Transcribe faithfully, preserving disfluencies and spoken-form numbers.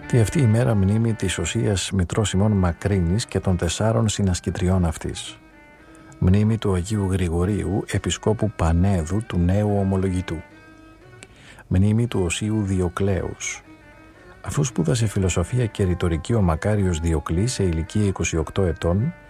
Τη αυτή η μέρα μνήμη της Οσίας Μητρός ημών Μακρύνης και των τεσσάρων συνασκητριών αυτής. Μνήμη του Αγίου Γρηγορίου, Επισκόπου Πανέδου του Νέου Ομολογητού. Μνήμη του Οσίου Διοκλέους. Αφού σπούδασε φιλοσοφία και ρητορική ο μακάριος Διοκλής σε ηλικία είκοσι οκτώ ετών,